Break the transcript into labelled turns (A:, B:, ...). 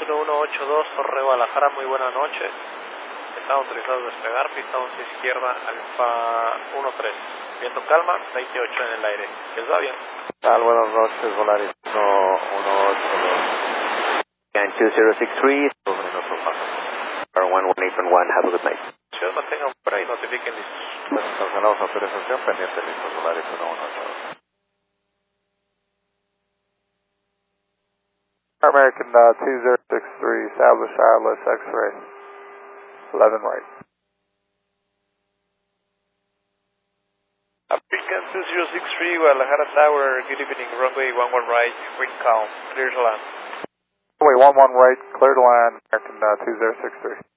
A: 1182, Torre Guadalajara, muy buenas noches. Estamos autorizados a despegar, pista 11 izquierda, Alfa 13. Viento calma, 28 en el aire. ¿Les va bien?
B: Tal, buenas noches, Volaris 1182. And 2063.
A: 2 minutos más.
B: 118.1, have a good night.
A: Señor, mantengan por ahí, notifiquen listos.
B: Cancelamos autorización, pendiente listos, Volaris 1182. American 2063, establish ILS X-ray, 11 right.
A: American 2063, Guadalajara Tower, good evening, runway 11 right, wind calm, clear to land.
B: Runway 11 right, clear to land, American 2063.